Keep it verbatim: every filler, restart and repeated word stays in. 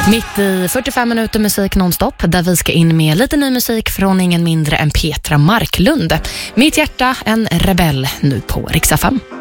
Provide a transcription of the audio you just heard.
Mitt i fyrtiofem minuter musik nonstop, där vi ska in med lite ny musik från ingen mindre än Petra Marklund. Mitt hjärta, en rebell, nu på Rix F M.